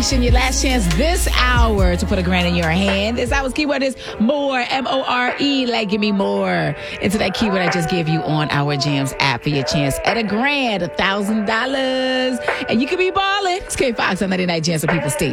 Nation. Your last chance this hour to put $1,000 in your hand. This hour's keyword is more, M-O-R-E, like give me more. Into that keyword I just gave you on our Jams app for your chance at $1,000, $1,000. And you could be balling. It's K Fox on 99 Jams, so people stay